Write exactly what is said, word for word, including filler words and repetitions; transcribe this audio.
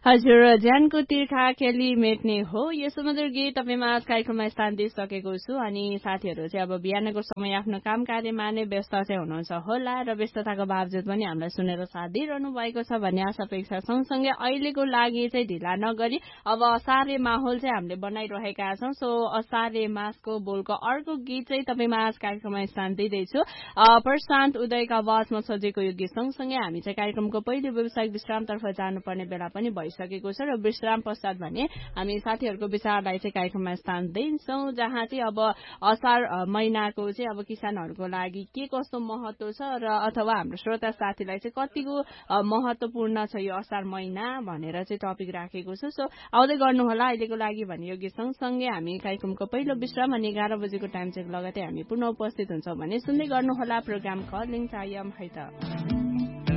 हजुर ज्यानको तिर्खा खेली मेट्ने हो यो सुमधुर गीत तपाईँमा कार्यक्रममा स्थान दिइसकेको छु अनि साथीहरू चाहिँ अब बिहानको समय आफ्नो काम कार्यमा नै व्यस्त चाहिँ हुनुहुन्छ होला र व्यस्तताको बावजुद पनि हामीलाई सुनेर साथ दिइरहनु भएको छ भन्ने आशा अपेक्षा सँगसँगै अहिलेको लागि चाहिँ ढिला नगरी अब असारे माहौल चाहिँ हामीले बनाइरहेका छौँ। सो असारे मासको बोलको अर्को गीत चाहिँ तपाईँमा आज कार्यक्रममा स्थान दिँदैछु। प्रशान्त उदयका आवाजमा सजेको यो गीत सँगसँगै हामी चाहिँ कार्यक्रमको पहिलो व्यावसायिक विश्रामतर्फ जानुपर्ने बेला पनि भइसकेको छ र विश्राम पश्चात भने हामी साथीहरूको विचारलाई चाहिँ कार्यक्रममा स्थान दिन्छौँ, जहाँ चाहिँ अब असार महिनाको चाहिँ अब किसानहरूको लागि के कस्तो महत्व छ र अथवा हाम्रो श्रोता साथीलाई चाहिँ कतिको महत्वपूर्ण छ यो असार महिना भनेर चाहिँ टपिक राखेको छु। सो आउँदै गर्नुहोला अहिलेको लागि भने यो गीत सँगसँगै हामी कार्यक्रमको पहिलो विश्राम अनि एघार बजेको टाइम चेक लगतै हामी पुनः उपस्थित हुन्छौँ भने सुन्दै गर्नुहोला प्रोग्राम कलिङ टाइम है त।